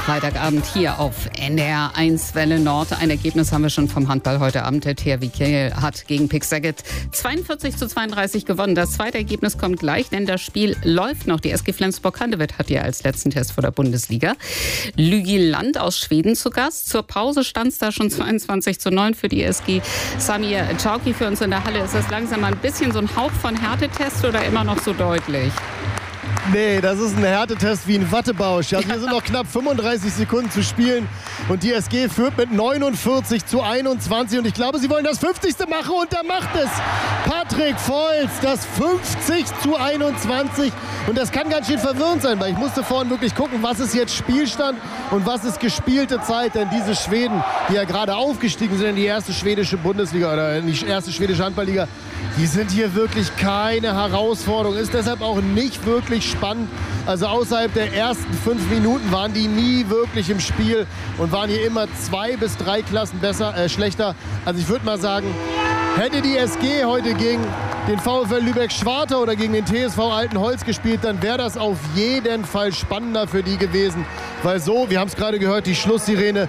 Freitagabend hier auf NDR 1 Welle Nord. Ein Ergebnis haben wir schon vom Handball heute Abend. Der THW Kiel hat gegen Pick Szeged 42:32 gewonnen. Das zweite Ergebnis kommt gleich, denn das Spiel läuft noch. Die SG Flensburg-Handewitt hat ja als letzten Test vor der Bundesliga Lügiland aus Schweden zu Gast. Zur Pause stand es da schon 22:9 für die SG. Samir Chauki für uns in der Halle. Ist das langsam ein bisschen so ein Hauch von Härtetest oder immer noch so deutlich? Nee, das ist ein Härtetest wie ein Wattebausch. Also hier sind noch knapp 35 Sekunden zu spielen und die SG führt mit 49:21 und ich glaube, sie wollen das 50. machen und da macht es Patrick Volz, das 50:21 und das kann ganz schön verwirrend sein, weil ich musste vorhin wirklich gucken, was ist jetzt Spielstand und was ist gespielte Zeit, denn diese Schweden, die ja gerade aufgestiegen sind in die erste schwedische Bundesliga oder in die erste schwedische Handballliga, die sind hier wirklich keine Herausforderung, ist deshalb auch nicht wirklich spannend. Also außerhalb der ersten 5 Minuten waren die nie wirklich im Spiel und waren hier immer 2 bis 3 Klassen schlechter. Also ich würde mal sagen, hätte die SG heute gegen den VfL Lübeck-Schwartau oder gegen den TSV Altenholz gespielt, dann wäre das auf jeden Fall spannender für die gewesen. Weil so, wir haben es gerade gehört, die Schlusssirene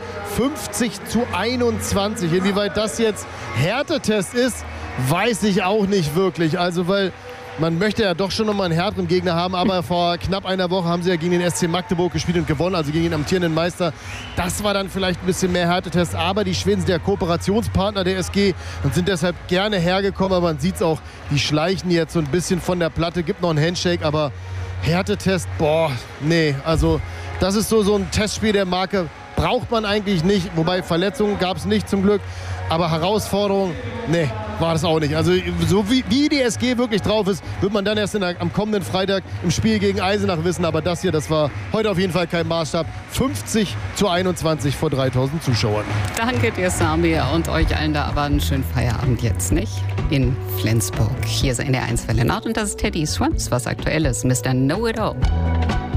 50:21. Inwieweit das jetzt Härtetest ist, weiß ich auch nicht wirklich. Also weil man möchte ja doch schon noch mal einen härteren Gegner haben, aber vor knapp einer Woche haben sie ja gegen den SC Magdeburg gespielt und gewonnen, also gegen den amtierenden Meister. Das war dann vielleicht ein bisschen mehr Härtetest, aber die Schweden sind ja Kooperationspartner der SG und sind deshalb gerne hergekommen, aber man sieht es auch, die schleichen jetzt so ein bisschen von der Platte, gibt noch einen Handshake, aber Härtetest, boah, nee, also das ist so ein Testspiel der Marke, braucht man eigentlich nicht, wobei Verletzungen gab es nicht zum Glück, aber Herausforderung, nee, war das auch nicht. Also so wie die SG wirklich drauf ist, wird man dann erst am kommenden Freitag im Spiel gegen Eisenach wissen. Aber das hier, das war heute auf jeden Fall kein Maßstab. 50:21 vor 3000 Zuschauern. Danke dir, Samir, und euch allen da aber einen schönen Feierabend jetzt, nicht? In Flensburg. Hier ist NDR 1 Welle Nord und das ist Teddy Swims, was aktuell ist. Mr. Know-It-All.